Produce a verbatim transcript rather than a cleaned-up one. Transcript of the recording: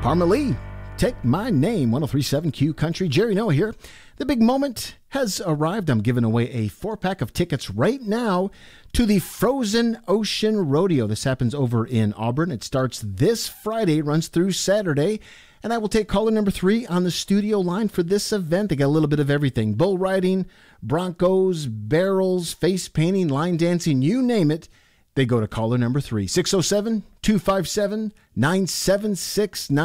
Parmalee, Take My Name, one oh three point seven Q Country. Jerry Noah here. The big moment has arrived. I'm giving away a four-pack of tickets right now to the Frozen Ocean Rodeo. This happens over in Auburn. It starts this Friday, runs through Saturday. And I will take caller number three on the studio line for this event. They got a little bit of everything. Bull riding, broncos, barrels, face painting, line dancing, you name it. They go to caller number three, six oh seven, two five seven, nine seven six nine.